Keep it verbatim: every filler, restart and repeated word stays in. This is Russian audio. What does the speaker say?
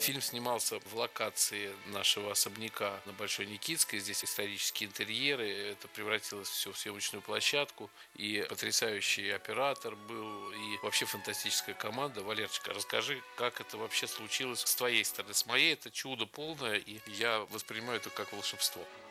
Фильм снимался в локации нашего особняка на Большой Никитской. Здесь исторические интерьеры. Это превратилось все в съемочную площадку. И потрясающий оператор был, и вообще фантастическая команда. Валерчика, расскажи, как это вообще случилось с твоей стороны. С моей это чудо полное, и я воспринимаю это как волшебство.